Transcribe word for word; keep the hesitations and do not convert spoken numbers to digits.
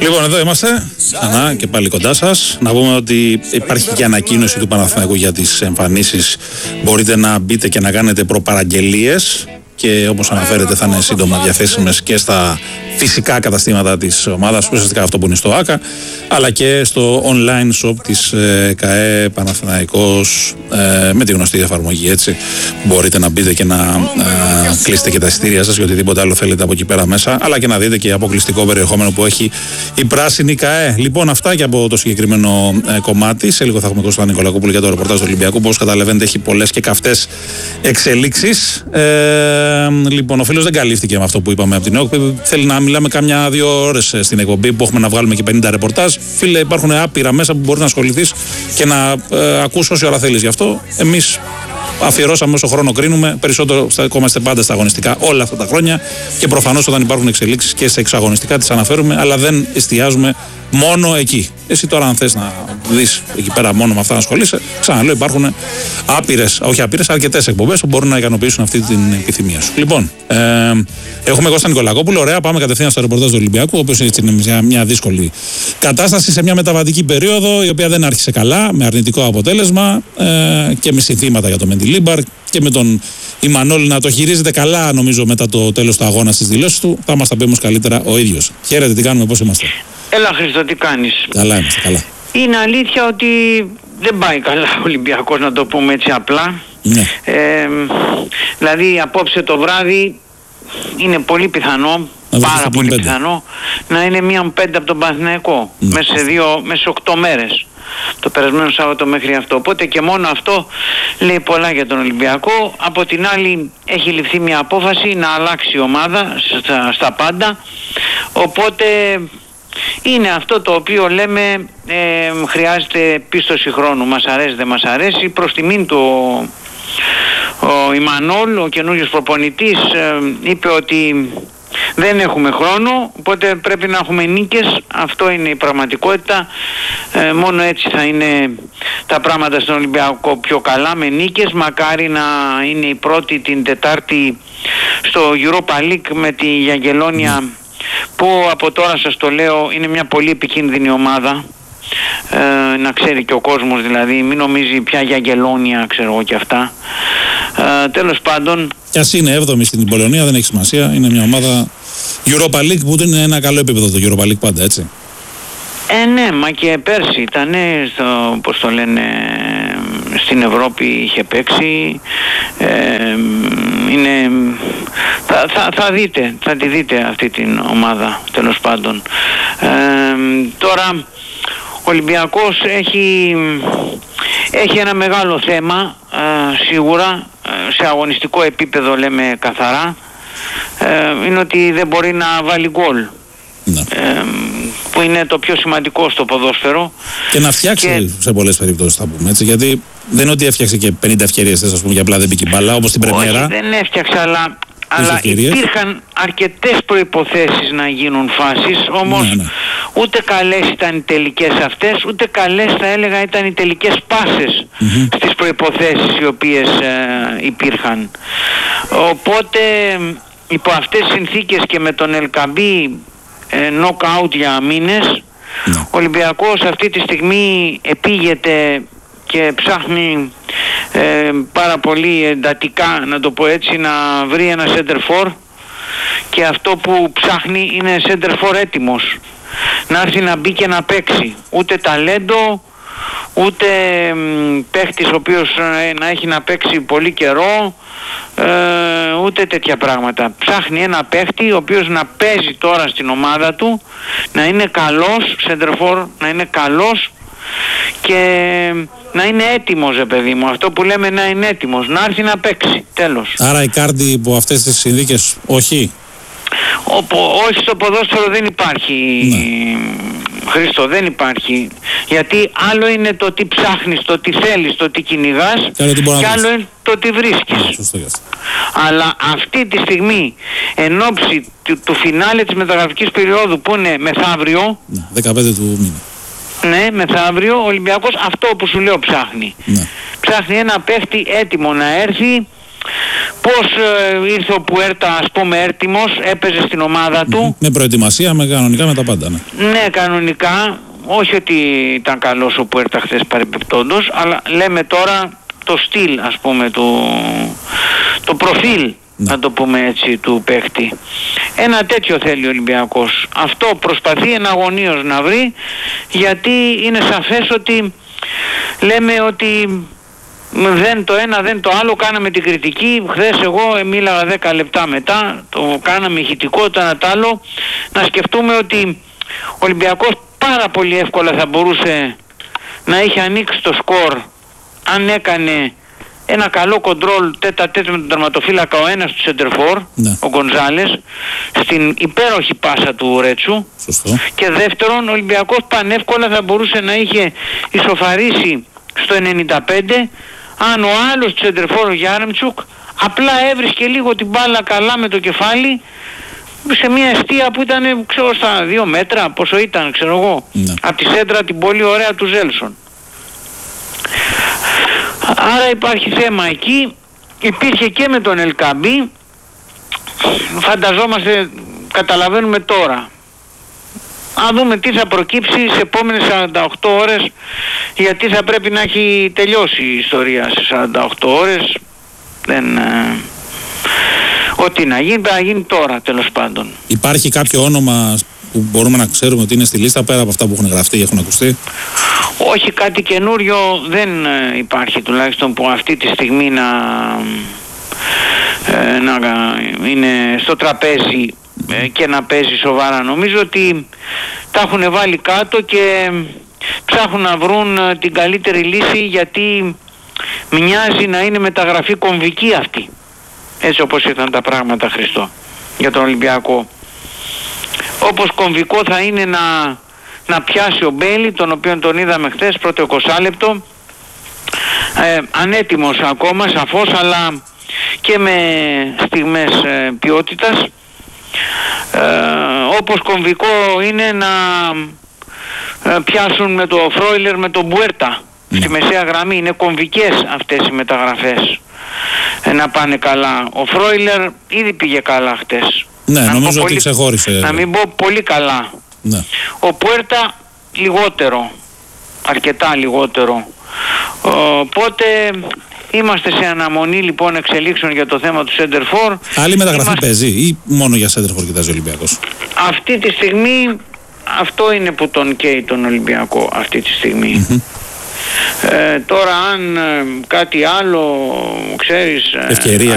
Λοιπόν, εδώ είμαστε ξανά και πάλι κοντά σας. Να πούμε ότι υπάρχει και ανακοίνωση του Παναθηναϊκού για τις εμφανίσεις. Μπορείτε να μπείτε και να κάνετε προπαραγγελίες και όπως αναφέρεται θα είναι σύντομα διαθέσιμες και στα φυσικά καταστήματα της ομάδας, ουσιαστικά αυτό που είναι στο ΆΚΑ, αλλά και στο online shop της ε, ΚΑΕ Παναθηναϊκός, ε, με τη γνωστή εφαρμογή, έτσι. Μπορείτε να μπείτε και να ε, κλείσετε και τα εισιτήρια σας για οτιδήποτε άλλο θέλετε από εκεί πέρα μέσα, αλλά και να δείτε και αποκλειστικό περιεχόμενο που έχει η πράσινη ΚΑΕ. Λοιπόν, αυτά και από το συγκεκριμένο ε, κομμάτι. Σε λίγο θα έχουμε Κώστα Νικολακόπουλο για το ρεπορτάζ του Ολυμπιακού, που όπως καταλαβαίνετε έχει πολλές και καυτές εξελίξεις. Ε, λοιπόν, ο φίλος δεν καλύφθηκε με αυτό που είπαμε από την ΕΟΚ. Θέλει να μιλάμε κάμια δύο ώρες στην εκπομπή που έχουμε να βγάλουμε και πενήντα ρεπορτάζ. Φίλε, υπάρχουν άπειρα μέσα που μπορεί να ασχοληθείς και να ε, ακούσει όση ώρα θέλεις. Γι' αυτό εμείς αφιερώσαμε όσο χρόνο κρίνουμε. Περισσότερο είμαστε πάντα στα αγωνιστικά όλα αυτά τα χρόνια και προφανώς όταν υπάρχουν εξελίξεις και σε εξαγωνιστικά τις αναφέρουμε, αλλά δεν εστιάζουμε μόνο εκεί. Εσύ τώρα, αν θες να δεις εκεί πέρα μόνο με αυτά να ασχολείσαι, ξαναλέω, υπάρχουν άπειρες, όχι άπειρες, αρκετές εκπομπές που μπορούν να ικανοποιήσουν αυτή την επιθυμία σου. Λοιπόν, ε, έχουμε Κώστα Νικολακόπουλο. Ωραία, πάμε κατευθείαν στο ρεπορτάζ του Ολυμπιακού, ο οποίος έτσι είναι μια, μια δύσκολη κατάσταση σε μια μεταβατική περίοδο, η οποία δεν άρχισε καλά, με αρνητικό αποτέλεσμα ε, και με συνθήματα για το Μεντιλίμπαρ και με τον Ιμανόλ να το χειρίζεται καλά, νομίζω, μετά το τέλος του αγώνα στις δηλώσεις του. Θα μας τα πει όμως καλύτερα ο ίδιος. Χαίρετε, τι κάνουμε, πώς είμαστε? Έλα Χρήστο, τι κάνεις? Καλά είμαστε, καλά. Είναι αλήθεια ότι δεν πάει καλά ο Ολυμπιακός, να το πούμε έτσι απλά. Ναι. Ε, δηλαδή απόψε το βράδυ είναι πολύ πιθανό, να πάρα πολύ πέντε. πιθανό, να είναι μία πέντε από τον Παναθηναϊκό, ναι, μέσα σε δύο, μέσα σε οκτώ μέρες. Το περασμένο Σάββατο μέχρι αυτό. Οπότε και μόνο αυτό λέει πολλά για τον Ολυμπιακό. Από την άλλη έχει ληφθεί μια απόφαση να αλλάξει η ομάδα στα, στα πάντα. Οπότε είναι αυτό το οποίο λέμε, ε, χρειάζεται πίστοση χρόνου. Μας αρέσει, δεν μας αρέσει. Προς τιμήν του ο Ιμανόλ, ο καινούριος προπονητής, ε, είπε ότι δεν έχουμε χρόνο, οπότε πρέπει να έχουμε νίκες. Αυτό είναι η πραγματικότητα. Ε, μόνο έτσι θα είναι τα πράγματα στον Ολυμπιακό πιο καλά, με νίκες. Μακάρι να είναι η πρώτη την Τετάρτη στο Europa League με τη Γιαγγελόνια, που από τώρα σας το λέω είναι μια πολύ επικίνδυνη ομάδα. Ε, να ξέρει και ο κόσμος, δηλαδή μην νομίζει πια Γιαγγελόνια, ξέρω εγώ και αυτά. Ε, τέλος πάντων, κι ας είναι έβδομη στην Πολωνία, δεν έχει σημασία. Είναι μια ομάδα Europa League που είναι ένα καλό επίπεδο το Europa League πάντα, έτσι. Ε, ναι, μα και πέρσι ήταν, στο, πώς το λένε, στην Ευρώπη είχε παίξει. Ε, είναι, θα, θα, θα δείτε, θα τη δείτε αυτή την ομάδα, τέλος πάντων. Ε, τώρα ο Ολυμπιακός έχει, έχει ένα μεγάλο θέμα, ε, σίγουρα, σε αγωνιστικό επίπεδο λέμε καθαρά, ε, είναι ότι δεν μπορεί να βάλει γκολ. Ναι. Ε, που είναι το πιο σημαντικό στο ποδόσφαιρο. Και να φτιάξει και σε πολλές περιπτώσεις, θα πούμε, έτσι, γιατί δεν είναι ότι έφτιαξε και πενήντα ευκαιρίες, ας πούμε, και απλά δεν μπήκε μπάλα, όπως την πρεμιέρα. Όχι, δεν έφτιαξε, αλλά, αλλά υπήρχαν αρκετές προϋποθέσεις να γίνουν φάσεις, όμως ναι, ναι. ούτε καλές ήταν οι τελικές αυτές, ούτε καλές θα έλεγα ήταν οι τελικές πάσες mm-hmm. στις προϋποθέσεις οι οποίες ε, υπήρχαν. Οπότε υπό αυτές τις συνθήκες και με τον Ελκαμπή knockout για μήνες, no. ο Ολυμπιακός αυτή τη στιγμή επήγεται και ψάχνει ε, πάρα πολύ εντατικά, να το πω έτσι, να βρει ένα center for, και αυτό που ψάχνει είναι center for έτοιμος, να έρθει να μπει και να παίξει. Ούτε ταλέντο, ούτε μ, παίχτης ο οποίος ε, να έχει να παίξει πολύ καιρό, ε, ούτε τέτοια πράγματα. Ψάχνει ένα παίχτη ο οποίος να παίζει τώρα στην ομάδα του, να είναι καλός center for, να είναι καλός και να είναι έτοιμος, ρε παιδί μου. Αυτό που λέμε, να είναι έτοιμος, να έρθει να παίξει, τέλος. Άρα η Κάρντι υπό αυτές τις συνθήκες όχι? Ο, όχι, στο ποδόσφαιρο δεν υπάρχει, ναι. Χρήστο, δεν υπάρχει. Γιατί άλλο είναι το τι ψάχνεις, το τι θέλεις, το τι κυνηγάς, και άλλο, και άλλο είναι το τι βρίσκεις. Yeah, σωστό, yes. Αλλά αυτή τη στιγμή, εν ώψη του, του φινάλε της μεταγραφικής περίοδου που είναι μεθαύριο, ναι, δεκαπέντε του μήνα. Ναι, μεθαύριο, ο Ολυμπιακός αυτό που σου λέω ψάχνει. Ναι. Ψάχνει ένα παίχτη έτοιμο να έρθει, πώς ε, ήρθε ο Πουέρτα, ας πούμε, έρτιμος, έπαιζε στην ομάδα του. Με προετοιμασία, με κανονικά, με τα πάντα. Ναι, ναι κανονικά. Όχι ότι ήταν καλός ο Πουέρτα χθες παρεμπιπτόντος, αλλά λέμε τώρα το στυλ, ας πούμε, το, το προφίλ, ναι. να το πούμε έτσι, του παίκτη. Ένα τέτοιο θέλει ο Ολυμπιακός. Αυτό προσπαθεί εναγωνίως να βρει, γιατί είναι σαφές ότι λέμε ότι δεν το ένα δεν το άλλο, κάναμε την κριτική. Χθες εγώ μίλαγα δέκα λεπτά μετά, το κάναμε ηχητικό, το ένα τ' άλλο, να σκεφτούμε ότι ο Ολυμπιακός πάρα πολύ εύκολα θα μπορούσε να είχε ανοίξει το σκορ αν έκανε ένα καλό κοντρόλ τέτα τέτα με τον τερματοφύλακα ο ένας του σεντερφόρ, ναι. ο Γκονζάλες, στην υπέροχη πάσα του Ρέτσου. Σωστό. Και δεύτερον, ο Ολυμπιακός πανεύκολα θα μπορούσε να είχε ισοφαρίσει στο ενενήντα πέντε αν ο άλλος του σεντερφόρ, ο Γιάρεμτσουκ, απλά έβρισκε λίγο την μπάλα καλά με το κεφάλι σε μια εστία που ήταν, ξέρω, στα δύο μέτρα, πόσο ήταν, ξέρω εγώ, ναι. από τη σέντρα την πολύ ωραία του Ζέλσον. Άρα υπάρχει θέμα εκεί. Υπήρχε και με τον Ελκαμπή. Φανταζόμαστε, καταλαβαίνουμε τώρα. Αν δούμε τι θα προκύψει σε επόμενες σαράντα οκτώ ώρες, γιατί θα πρέπει να έχει τελειώσει η ιστορία σε σαράντα οκτώ ώρες. Δεν... Ε, ό,τι να γίνει, πρέπει να γίνει τώρα, τέλος πάντων. Υπάρχει κάποιο όνομα που μπορούμε να ξέρουμε ότι είναι στη λίστα, πέρα από αυτά που έχουν γραφτεί ή έχουν ακουστεί? Όχι, κάτι καινούριο δεν υπάρχει, τουλάχιστον που αυτή τη στιγμή να, ε, να είναι στο τραπέζι ε, και να παίζει σοβαρά. Νομίζω ότι τα έχουν βάλει κάτω και ψάχνουν να βρουν την καλύτερη λύση, γιατί μοιάζει να είναι μεταγραφή κομβική αυτή, έτσι όπως ήρθαν τα πράγματα, Χριστό, για τον Ολυμπιακό. Όπως κομβικό θα είναι να, να πιάσει ο Μπέιλι, τον οποίο τον είδαμε χθες, πρώτο είκοσι λεπτό, ε, ανέτοιμος ακόμα σαφώς, αλλά και με στιγμές ε, ποιότητας. Ε, όπως κομβικό είναι να ε, πιάσουν με το Φρόιλερ, με τον Μπουέρτα στη μεσαία γραμμή. Είναι κομβικές αυτές οι μεταγραφές, ε, να πάνε καλά. Ο Φρόιλερ ήδη πήγε καλά χτες. Ναι, να νομίζω πολύ, ότι ξεχώρισε. Να μην πω πολύ καλά. Ναι. Ο Πουέρτα λιγότερο, αρκετά λιγότερο. Οπότε είμαστε σε αναμονή λοιπόν εξελίξεων για το θέμα του Σέντερφορ. Άλλη μεταγραφή είμαστε... παίζει ή μόνο για Σέντερφορ κοιτάζει ο Ολυμπιακός? Αυτή τη στιγμή αυτό είναι που τον καίει τον Ολυμπιακό αυτή τη στιγμή. Mm-hmm. Ε, τώρα αν ε, κάτι άλλο, ξέρεις... Ευκαιρία.